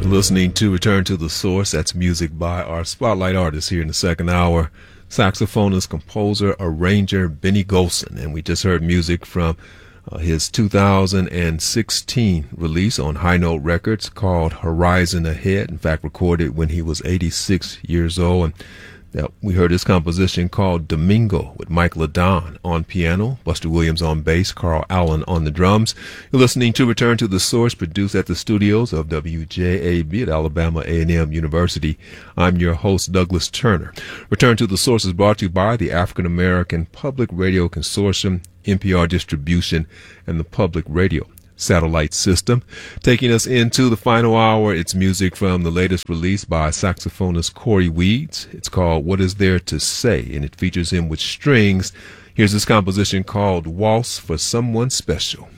Listening to Return to the Source. That's music by our spotlight artist here in the second hour, saxophonist, composer, arranger Benny Golson. And we just heard music from his 2016 release on High Note Records called Horizon Ahead. In fact, recorded when he was 86 years old. And we heard his composition called Domingo with Mike LaDon on piano, Buster Williams on bass, Carl Allen on the drums. You're listening to Return to the Source, produced at the studios of WJAB at Alabama A&M University. I'm your host, Douglas Turner. Return to the Source is brought to you by the African American Public Radio Consortium, NPR Distribution, and the Public Radio Satellite System. Taking us into the final hour, it's music from the latest release by saxophonist Corey Weeds. It's called What Is There to Say, and it features him with strings. Here's this composition called Waltz for Someone Special.